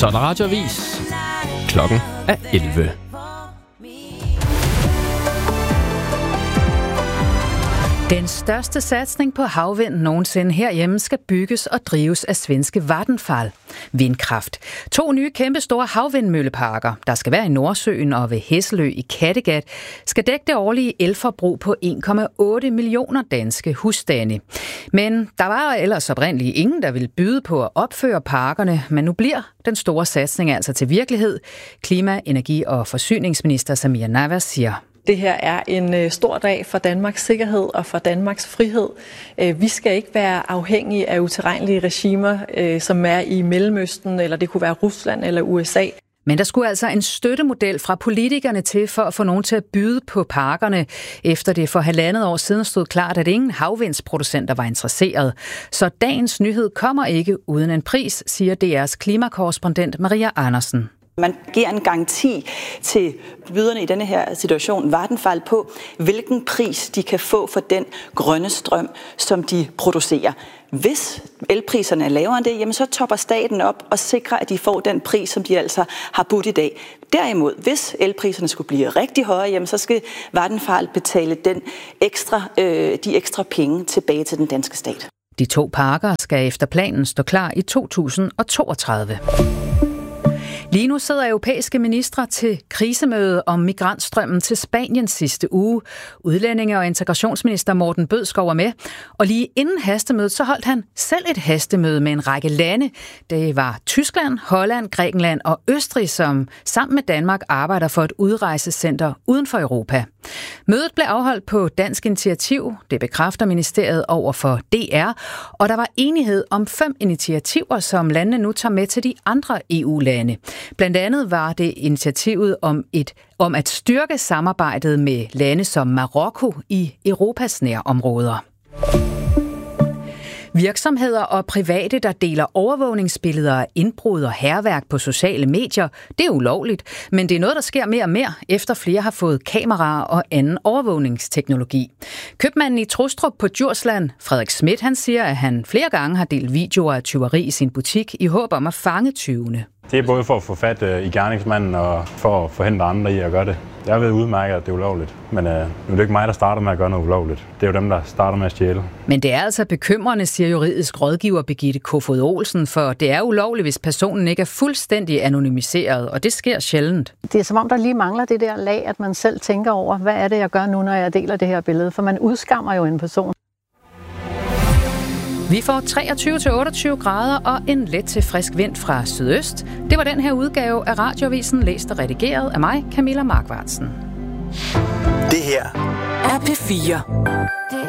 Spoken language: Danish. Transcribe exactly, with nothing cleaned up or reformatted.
Så er der radioavis. Klokken er elleve. Den største satsning på havvind nogensinde herhjemme skal bygges og drives af svenske Vattenfall Vindkraft. To nye kæmpestore havvindmølleparker, der skal være i Nordsøen og ved Hesselø i Kattegat, skal dække det årlige elforbrug på en komma otte millioner danske husstande. Men der var ellers oprindeligt ingen, der ville byde på at opføre parkerne, men nu bliver den store satsning altså til virkelighed. Klima-, energi- og forsyningsminister Samir Nawa siger: Det her er en stor dag for Danmarks sikkerhed og for Danmarks frihed. Vi skal ikke være afhængige af utilregnelige regimer, som er i Mellemøsten, eller det kunne være Rusland eller U S A. Men der skulle altså en støttemodel fra politikerne til for at få nogen til at byde på parkerne, efter det for halvandet år siden stod klart, at ingen havvindsproducenter var interesseret. Så dagens nyhed kommer ikke uden en pris, siger D R's klimakorrespondent Maria Andersen. Man giver en garanti til byderne i denne her situation, Vattenfall, på, hvilken pris de kan få for den grønne strøm, som de producerer. Hvis elpriserne er lavere end det, jamen så topper staten op og sikrer, at de får den pris, som de altså har budt i dag. Derimod, hvis elpriserne skulle blive rigtig høje, jamen så skal Vattenfall betale den ekstra, øh, de ekstra penge tilbage til den danske stat. De to parker skal efter planen stå klar i to tusind og toogtredive. Lige nu sidder europæiske ministre til krisemøde om migrantstrømmen til Spanien sidste uge. Udlændinge- og integrationsminister Morten Bødskov er med. Og lige inden hastemødet, så holdt han selv et hastemøde med en række lande. Det var Tyskland, Holland, Grækenland og Østrig, som sammen med Danmark arbejder for et udrejsecenter uden for Europa. Mødet blev afholdt på dansk initiativ. Det bekræfter ministeriet over for D R. Og der var enighed om fem initiativer, som landene nu tager med til de andre E U-lande. Blandt andet var det initiativet om, et, om at styrke samarbejdet med lande som Marokko i Europas nærområder. Virksomheder og private, der deler overvågningsbilleder af indbrud og hærværk på sociale medier, det er ulovligt, men det er noget, der sker mere og mere, efter flere har fået kameraer og anden overvågningsteknologi. Købmanden i Trustrup på Djursland, Frederik Schmidt, han siger, at han flere gange har delt videoer af tyveri i sin butik i håb om at fange tyvene. Det er både for at få fat i gerningsmanden og for at forhindre andre i at gøre det. Jeg ved udmærket, at det er ulovligt, men øh, nu er det ikke mig, der starter med at gøre noget ulovligt. Det er jo dem, der starter med at stjæle. Men det er altså bekymrende, siger juridisk rådgiver Birgitte Kofod Olsen, for det er ulovligt, hvis personen ikke er fuldstændig anonymiseret, og det sker sjældent. Det er som om, der lige mangler det der lag, at man selv tænker over, hvad er det, jeg gør nu, når jeg deler det her billede, for man udskammer jo en person. Vi får treogtyve til otteogtyve grader og en let til frisk vind fra sydøst. Det var den her udgave af Radioavisen, læst og redigeret af mig, Camilla Markvartsen. Det her er P fire.